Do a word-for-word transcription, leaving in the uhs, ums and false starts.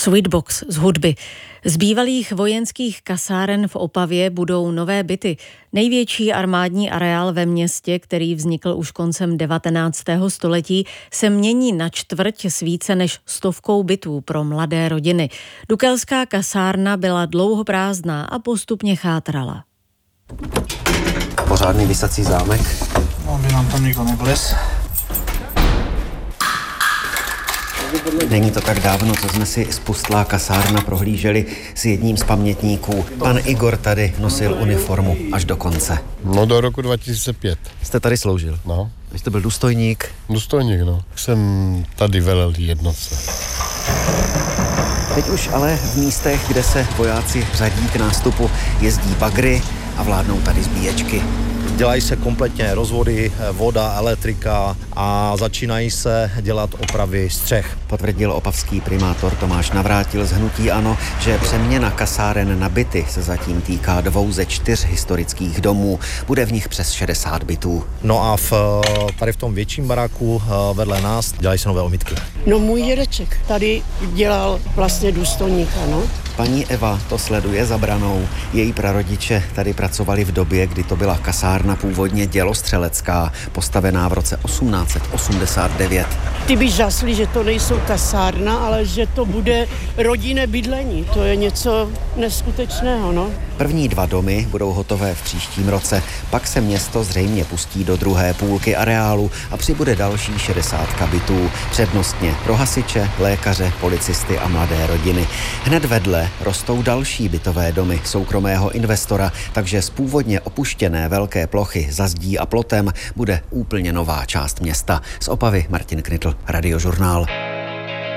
Sweetbox z hudby. Z bývalých vojenských kasáren v Opavě budou nové byty. Největší armádní areál ve městě, který vznikl už koncem devatenáctého století, se mění na čtvrť s více než stovkou bytů pro mladé rodiny. Dukelská kasárna byla dlouho prázdná a postupně chátrala. Pořádný visací zámek. Aby nám tam nikdo nevlez. Není to tak dávno, co jsme si spustlá kasárna prohlíželi s jedním z pamětníků. Pan Igor tady nosil uniformu až do konce. No do roku dva tisíce pět. Jste tady sloužil? No. Vy jste byl důstojník? Důstojník, no. Jsem tady velel jednotce. Teď už ale v místech, kde se vojáci řadí k nástupu, jezdí bagry a vládnou tady zbíječky. Dělají se kompletně rozvody, voda, elektrika a začínají se dělat opravy střech. Potvrdil opavský primátor Tomáš Navrátil z hnutí ANO, že přeměna kasáren na byty se zatím týká dvou ze čtyř historických domů. Bude v nich přes šedesát bytů. No a v, tady v tom větším baráku vedle nás dělají se nové omítky. No můj dědeček tady dělal vlastně důstojníka, no. Paní Eva to sleduje za branou. Její prarodiče tady pracovali v době, kdy to byla kasárna původně dělostřelecká, postavená v roce osmnáct set osmdesát devět. Ty by žasli, že to nejsou kasárna, ale že to bude rodinné bydlení. To je něco neskutečného, no. První dva domy budou hotové v příštím roce, pak se město zřejmě pustí do druhé půlky areálu a přibude další šedesát bytů, přednostně pro hasiče, lékaře, policisty a mladé rodiny. Hned vedle rostou další bytové domy soukromého investora, takže z původně opuštěné velké plochy za zdí a plotem bude úplně nová část města. Z Opavy Martin Knitl, Radiožurnál.